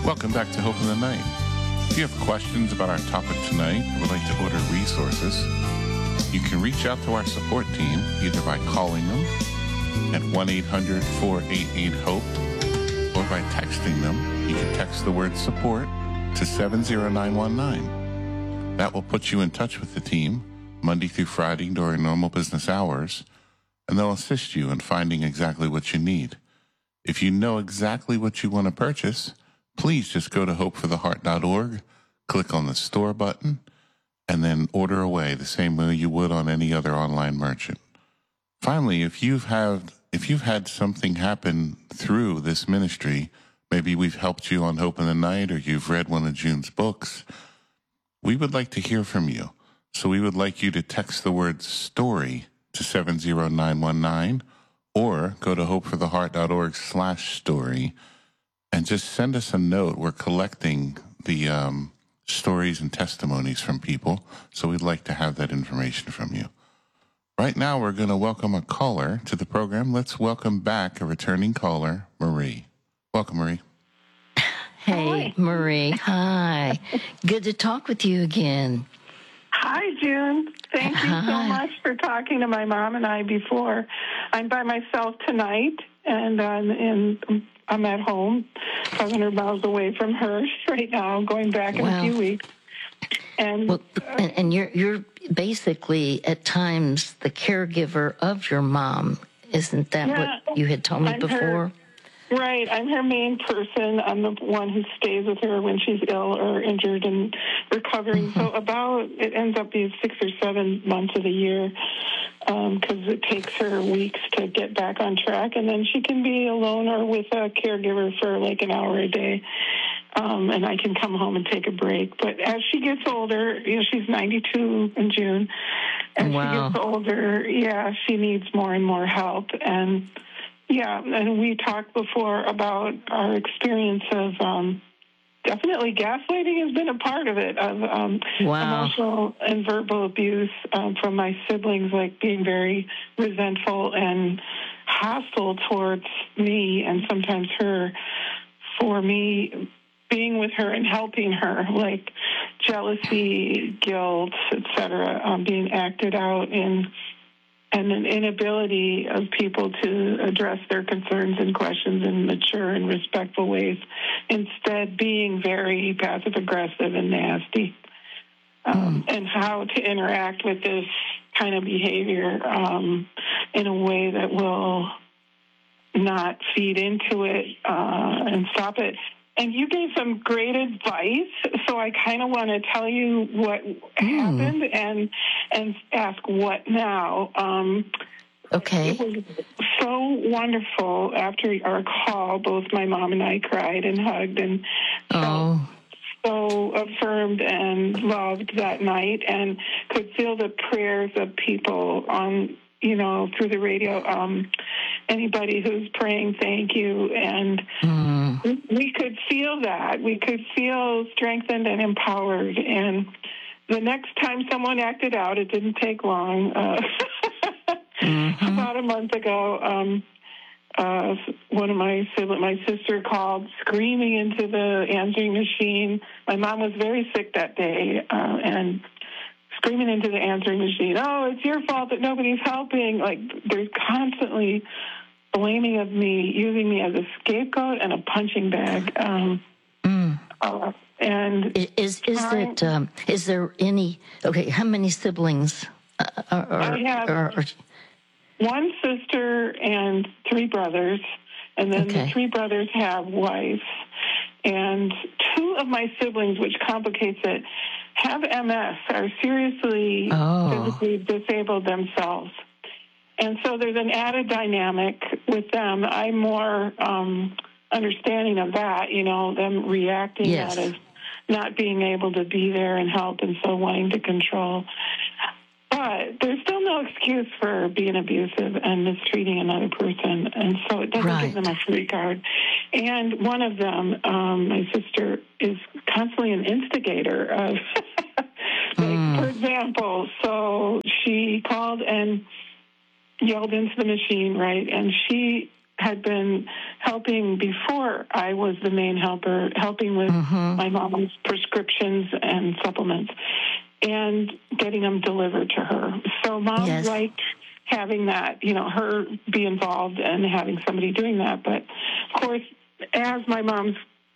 Welcome back to Hope in the Night. If you have questions about our topic tonight or would like to order resources, you can reach out to our support team either by calling them at 1-800-488-HOPE or by texting them. You can text the word support to 70919. That will put you in touch with the team Monday through Friday during normal business hours, and they'll assist you in finding exactly what you need. If you know exactly what you want to purchase, please just go to hopefortheheart.org, click on the store button, and then order away the same way you would on any other online merchant. Finally, if you've had something happen through this ministry, maybe we've helped you on Hope in the Night or you've read one of June's books, we would like to hear from you. So we would like you to text the word story to 70919 or go to hopefortheheart.org/story and just send us a note. We're collecting the stories and testimonies from people, so we'd like to have that information from you. Right now, we're going to welcome a caller to the program. Let's welcome back a returning caller, Marie. Welcome, Marie. Hey, Marie. Hi. Good to talk with you again. Hi, June. Thank you so much for talking to my mom and I before. I'm by myself tonight, and I'm at home, 500 miles away from her right now, going back in a few weeks. And you're basically at times the caregiver of your mom. Isn't that what you had told me before? Right. I'm her main person. I'm the one who stays with her when she's ill or injured and recovering. Mm-hmm. So it ends up being 6 or 7 months of the year because it takes her weeks to get back on track. And then she can be alone or with a caregiver for like an hour a day. And I can come home and take a break. But as she gets older, she's 92 in June. As she gets older, she needs more and more help. And we talked before about our experience of definitely gaslighting has been a part of it, of emotional and verbal abuse from my siblings, like being very resentful and hostile towards me and sometimes her for me being with her and helping her, like jealousy, guilt, etc., being acted out in and an inability of people to address their concerns and questions in mature and respectful ways, instead being very passive-aggressive and nasty, and how to interact with this kind of behavior in a way that will not feed into it and stop it. And you gave some great advice, so I kind of want to tell you what happened and ask what now. Okay. It was so wonderful after our call. Both my mom and I cried and hugged and felt so affirmed and loved that night, and could feel the prayers of people on, through the radio. Anybody who's praying, thank you. And we could feel that. We could feel strengthened and empowered. And the next time someone acted out, it didn't take long. About a month ago, one of my sister called screaming into the answering machine. My mom was very sick that day, and screaming into the answering machine, "Oh, it's your fault that nobody's helping." Like, they're constantly blaming of me, using me as a scapegoat and a punching bag. And is there any? Okay, how many siblings? I have one sister and 3 brothers, and then the 3 brothers have wives. And 2 of my siblings, which complicates it, have MS, are seriously physically disabled themselves. And so there's an added dynamic with them. I'm more understanding of that, them reacting that as not being able to be there and help, and so wanting to control. But there's still no excuse for being abusive and mistreating another person, and so it doesn't give them a free card. And one of them, my sister, is constantly an instigator of, for example, so she called and yelled into the machine, right? And she had been helping before I was the main helper, helping with my mom's prescriptions and supplements and getting them delivered to her. So Mom liked having that, her be involved and having somebody doing that. But, of course, as my mom's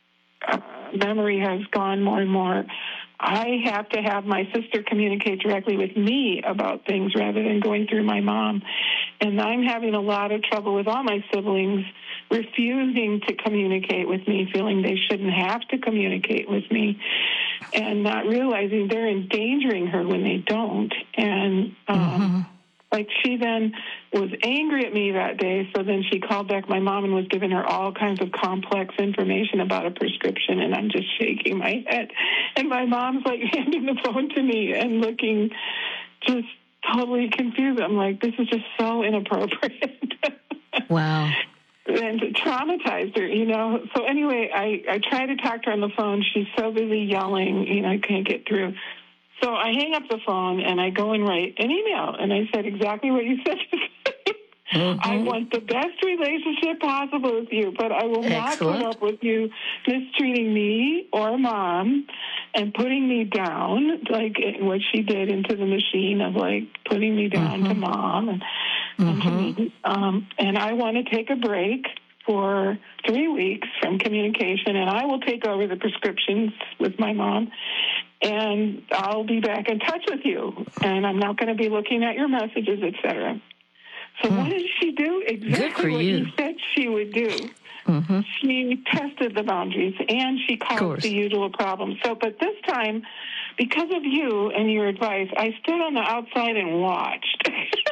memory has gone more and more, I have to have my sister communicate directly with me about things rather than going through my mom. And I'm having a lot of trouble with all my siblings refusing to communicate with me, feeling they shouldn't have to communicate with me, and not realizing they're endangering her when they don't. And like she then was angry at me that day, so then she called back my mom and was giving her all kinds of complex information about a prescription, and I'm just shaking my head. And my mom's like handing the phone to me and looking just totally confused. I'm like, this is just so inappropriate. Wow. And it traumatized her, So anyway, I try to talk to her on the phone. She's so busy yelling, I can't get through. So I hang up the phone, and I go and write an email, and I said exactly what you said to me. I want the best relationship possible with you, but I will not put up with you mistreating me or Mom and putting me down, like what she did into the machine of, like, putting me down to Mom and to me. And I want to take a break for 3 weeks from communication, and I will take over the prescriptions with my mom, and I'll be back in touch with you, and I'm not going to be looking at your messages, etc. So what did she do? Exactly what you said she would do. She tested the boundaries, and she caused the usual problem. So, but this time, because of you and your advice, I stood on the outside and watched.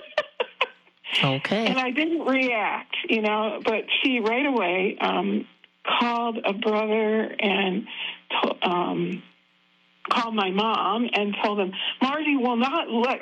Okay. And I didn't react, but she right away called a brother and called my mom and told him, Marie will not let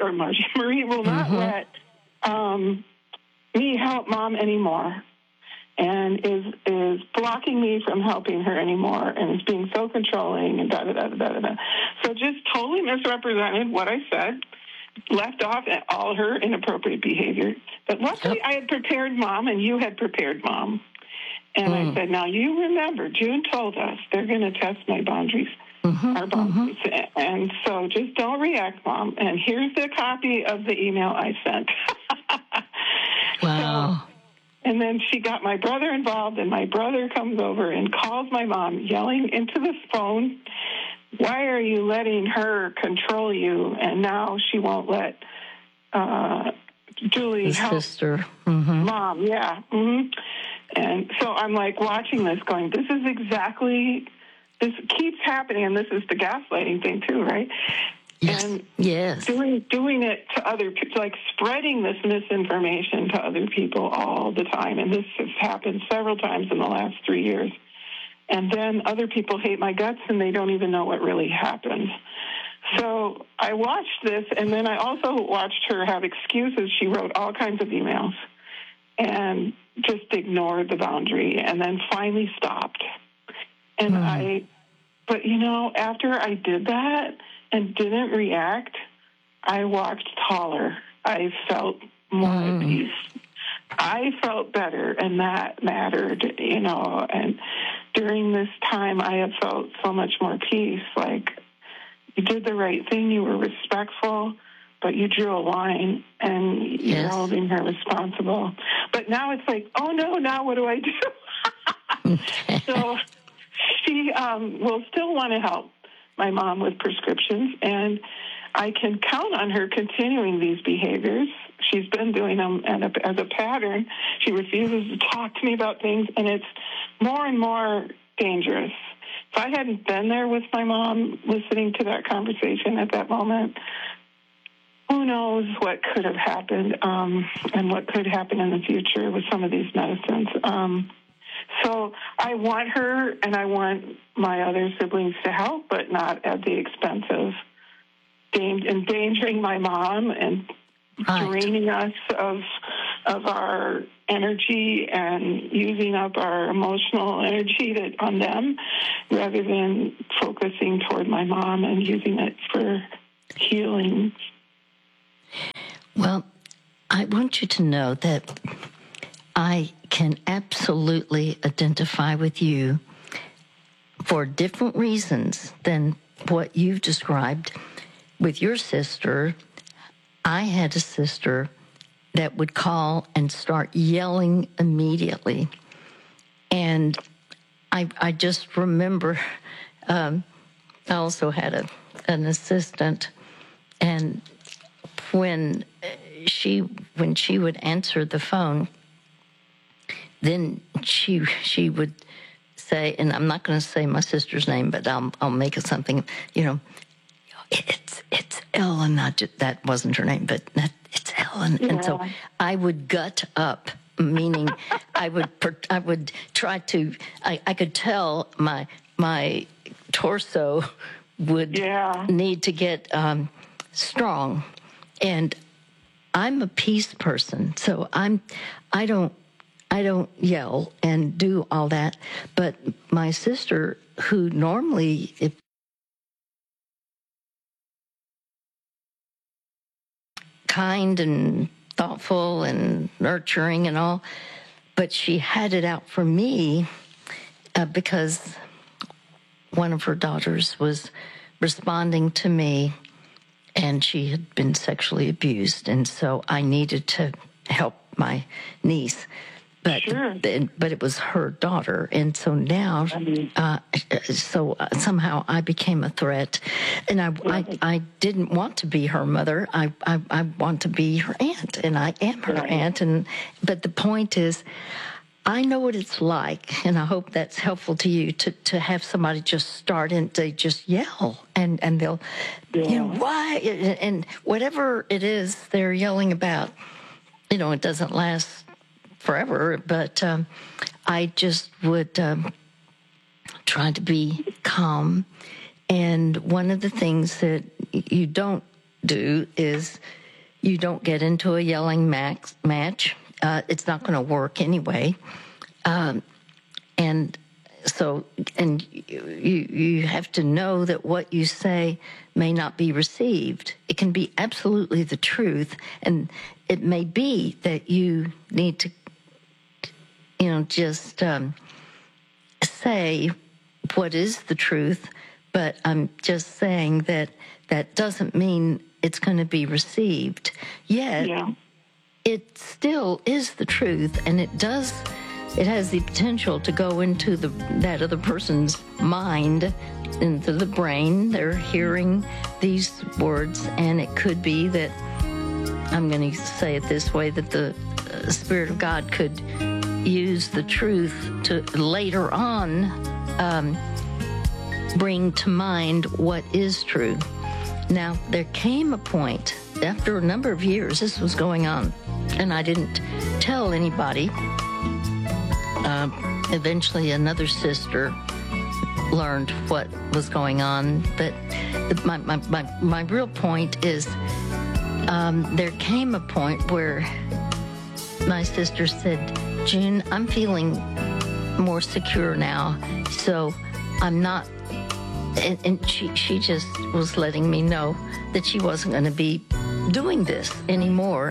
me help Mom anymore, and is blocking me from helping her anymore, and is being so controlling and da-da-da-da-da-da. So just totally misrepresented what I said, left off at all her inappropriate behavior. But luckily I had prepared Mom, and you had prepared Mom. And I said, now you remember, June told us they're going to test my boundaries, our boundaries. And so just don't react, Mom. And here's the copy of the email I sent. Wow. So, and then she got my brother involved, and my brother comes over and calls my mom, yelling into the phone, why are you letting her control you? And now she won't let Julie help sister. Mom. Yeah. And so I'm like watching this going, this keeps happening, and this is the gaslighting thing too, right? Yes. And yes. doing it to other people, like spreading this misinformation to other people all the time. And this has happened several times in the last 3 years. And then other people hate my guts, and they don't even know what really happened. So I watched this, and then I also watched her have excuses. She wrote all kinds of emails and just ignored the boundary, and then finally stopped. And but after I did that and didn't react, I walked taller. I felt more at peace. I felt better, and that mattered, and during this time I have felt so much more peace. Like, you did the right thing, you were respectful, but you drew a line, and you're holding her responsible. But now it's like, oh no, now what do I do? So she will still want to help my mom with prescriptions, and I can count on her continuing these behaviors. She's been doing them as a pattern. She refuses to talk to me about things, and it's more and more dangerous. If I hadn't been there with my mom listening to that conversation at that moment, who knows what could have happened and what could happen in the future with some of these medicines. So I want her and I want my other siblings to help, but not at the expense of endangering my mom and draining us of our energy and using up our emotional energy on them, rather than focusing toward my mom and using it for healing. Well, I want you to know that I can absolutely identify with you for different reasons than what you've described with your sister. I had a sister that would call and start yelling immediately. And I just remember, I also had an assistant, and when she would answer the phone, then she would say, and I'm not going to say my sister's name, but I'll make it something, it's Ellen. That wasn't her name, but it's Ellen. Yeah. And so I would gut up, meaning I would try to. I could tell my torso would need to get strong, and I'm a peace person, so I don't yell and do all that. But my sister, who normally kind and thoughtful and nurturing and all, but she had it out for me because one of her daughters was responding to me, and she had been sexually abused, and so I needed to help my niece. But but it was her daughter, and so now, somehow I became a threat, and I didn't want to be her mother. I want to be her aunt, and I am her aunt. But the point is, I know what it's like, and I hope that's helpful to you to have somebody just start and they just yell, and they'll, why, and whatever it is they're yelling about, it doesn't last forever, but I just would try to be calm. And one of the things that you don't do is you don't get into a yelling match. It's not going to work anyway. And so, and you have to know that what you say may not be received. It can be absolutely the truth, and it may be that you need to just say what is the truth, but I'm just saying that doesn't mean it's going to be received. Yet, it still is the truth, and it has the potential to go into that other person's mind, into the brain. They're hearing these words, and it could be that, I'm going to say it this way, that the Spirit of God could use the truth to later on bring to mind what is true. Now, there came a point after a number of years, this was going on, and I didn't tell anybody. Eventually, another sister learned what was going on, but my real point is there came a point where my sister said, June, I'm feeling more secure now, so I'm not, and she just was letting me know that she wasn't going to be doing this anymore.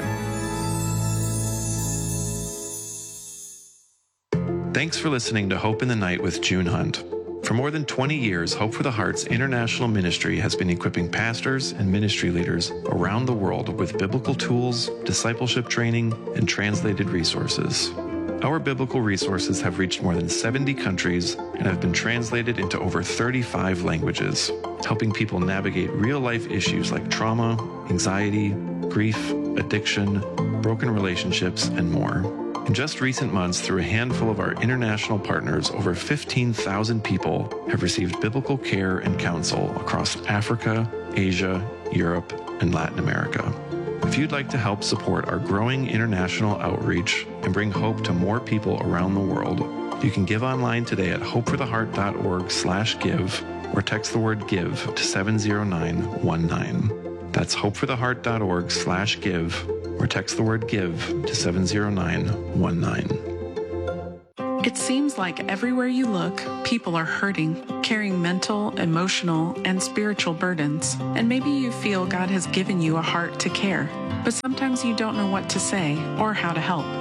Thanks for listening to Hope in the Night with June Hunt. For more than 20 years, Hope for the Heart's international ministry has been equipping pastors and ministry leaders around the world with biblical tools, discipleship training, and translated resources. Our biblical resources have reached more than 70 countries and have been translated into over 35 languages, helping people navigate real-life issues like trauma, anxiety, grief, addiction, broken relationships, and more. In just recent months, through a handful of our international partners, over 15,000 people have received biblical care and counsel across Africa, Asia, Europe, and Latin America. If you'd like to help support our growing international outreach and bring hope to more people around the world, you can give online today at hopefortheheart.org/give or text the word GIVE to 70919. That's hopefortheheart.org/give or text the word GIVE to 70919. It seems like everywhere you look, people are hurting, carrying mental, emotional, and spiritual burdens. And maybe you feel God has given you a heart to care, but sometimes you don't know what to say or how to help.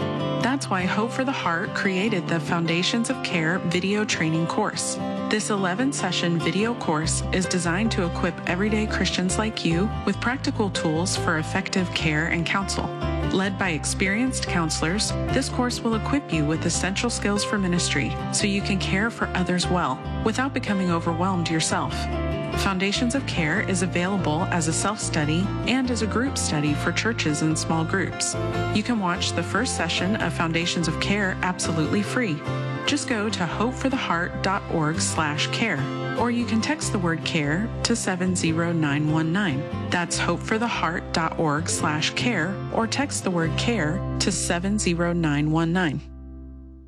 That's why Hope for the Heart created the Foundations of Care video training course. This 11-session video course is designed to equip everyday Christians like you with practical tools for effective care and counsel. Led by experienced counselors, this course will equip you with essential skills for ministry so you can care for others well without becoming overwhelmed yourself. Foundations of Care is available as a self-study and as a group study for churches and small groups. You can watch the first session of Foundations of Care absolutely free. Just go to hopefortheheart.org/care, or you can text the word CARE to 70919. That's hopefortheheart.org/care, or text the word CARE to 70919.